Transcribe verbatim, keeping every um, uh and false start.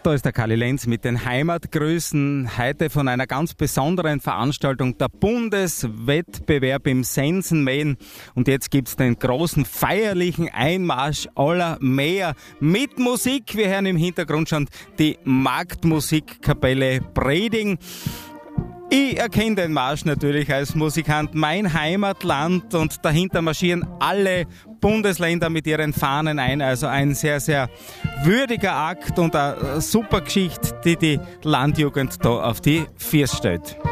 Da ist der Kali Lenz mit den Heimatgrüßen. Heute von einer ganz besonderen Veranstaltung, der Bundeswettbewerb im Sensenmähen. Und jetzt gibt's den großen feierlichen Einmarsch aller Mäher mit Musik. Wir hören im Hintergrund schon die Marktmusikkapelle Breding. Ich erkenne den Marsch natürlich als Musikant, mein Heimatland, und dahinter marschieren alle Bundesländer mit ihren Fahnen ein. Also ein sehr, sehr würdiger Akt und eine super Geschichte, die die Landjugend da auf die Füße stellt.